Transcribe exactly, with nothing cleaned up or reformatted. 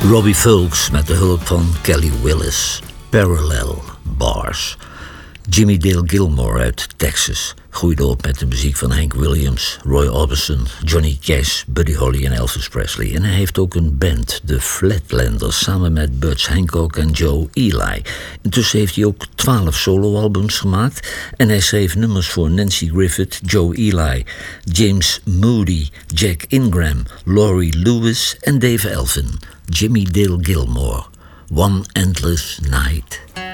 Robbie Fulks met de hulp van Kelly Willis. Parallel Bars. Jimmy Dale Gilmore uit Texas groeide op met de muziek van Hank Williams, Roy Orbison, Johnny Cash, Buddy Holly en Elvis Presley. En hij heeft ook een band, de Flatlanders, samen met Butch Hancock en Joe Ely. Intussen heeft hij ook twaalf soloalbums gemaakt en hij schreef nummers voor Nancy Griffith, Joe Ely, James Moody, Jack Ingram, Laurie Lewis en Dave Elvin. Jimmy Dale Gilmore, One Endless Night.